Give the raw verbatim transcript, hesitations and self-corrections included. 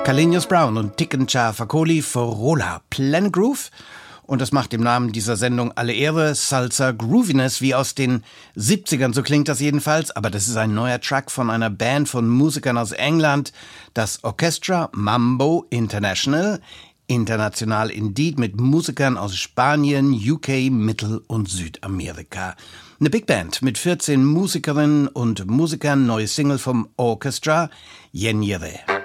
Kalenius Brown und Tikencha Fakoli Forola, Planet Groove. Und das macht dem Namen dieser Sendung alle Ehre. Salsa Grooviness, wie aus den siebzigern, so klingt das jedenfalls. Aber das ist ein neuer Track von einer Band von Musikern aus England, das Orchestra Mambo International. International indeed, mit Musikern aus Spanien, U K, Mittel- und Südamerika. Eine Big Band mit vierzehn Musikerinnen und Musikern, neue Single vom Orchestra, Yenjere.